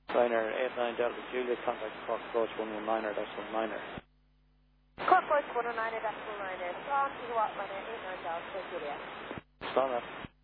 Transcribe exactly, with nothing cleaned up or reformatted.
Ryanair eight nine Delta Juliet, contact Cork Approach one one niner, that's one niner. Cork Approach one one niner, that's one niner. From Kilowatt Ryanair eight nine Delta Juliet. Stop that.